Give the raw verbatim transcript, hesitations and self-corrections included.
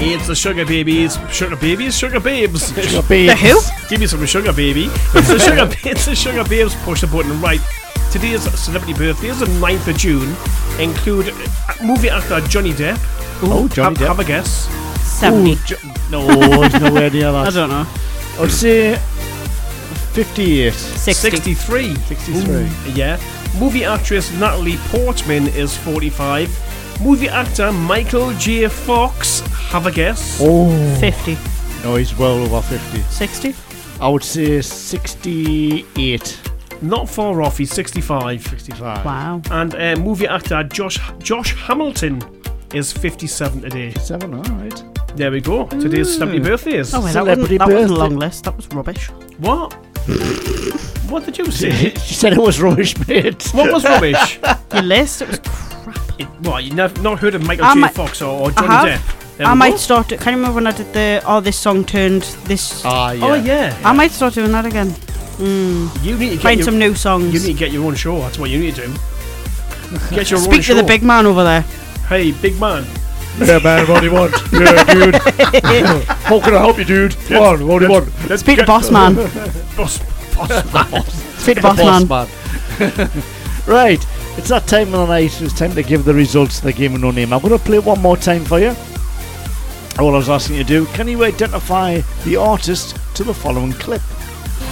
It's the Sugar Babies. Sugar Babies? Sugar Babes. Sugar Babes. The who? Give me some Sugar Baby. It's the Sugar, it's the Sugar Babes. Push the button. Right. Today's celebrity birthdays, the ninth of June, include uh, movie actor Johnny Depp. Oh, Johnny have, Depp. Have a guess. seventy. Ooh, jo- No, there's nowhere near I that. don't know. I would say fifty-eight. sixty. sixty-three. sixty-three. Ooh, yeah. Movie actress Natalie Portman is forty-five. Movie actor Michael J. Fox. Have a guess. Oh. fifty. No, he's well over fifty. sixty. I would say sixty-eight. Not far off. He's sixty-five. sixty-five. Wow. And uh, movie actor Josh Josh Hamilton is fifty-seven today. Seven, alright. There we go. Today's celebrity birthdays. Oh, wait, that, wasn't, Celebrity that wasn't a birthday. long list. That was rubbish. What? What did you say? She said it was rubbish, mate. What was rubbish? Your list, it was crap. It, what, you never not heard of Michael I J. might- Fox or, or I Johnny have. Depp? There I we might go. start it. Can you remember when I did the, oh, this song turned this? Ah, yeah. Oh yeah. I might start doing that again. Mm. You need to get Find your, some new songs. You need to get your own show. That's what you need to do. Get your own Speak show. to the big man over there. Hey, big man. Yeah, man, what do you want? Yeah, dude. How can I help you, dude? Come on, what do you want? Let's Speak to get- boss man. Boss, boss man. Speak to boss man. man. Right, it's that time of the night. It's time to give the results of the game of no name. I'm going to play it one more time for you. All I was asking you to do, can you identify the artist to the following clip?